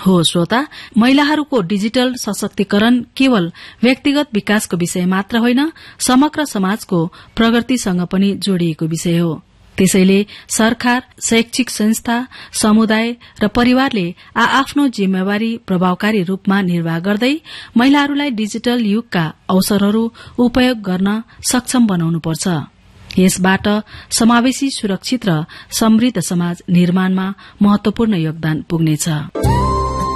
हो श्रोता, महिलाहरूको डिजिटल सशक्तिकरण केवल व्यक्तिगत विकासको विषय मात्र होइन, समग्र समाजको प्रगतिसँग पनि जोडिएको विषय हो। त्यसैले सरकार, शैक्षिक संस्था, समुदाय र परिवारले आफ्नो जिम्मेवारी प्रभावकारी रूपमा निर्वाह गर्दै महिलाहरूलाई डिजिटल युगका अवसरहरू उपयोग गर्न सक्षम बनाउनुपर्छ। यसबाट समावेशी, सुरक्षित र समृद्ध समाज निर्माणमा महत्वपूर्ण योगदान पुग्नेछ।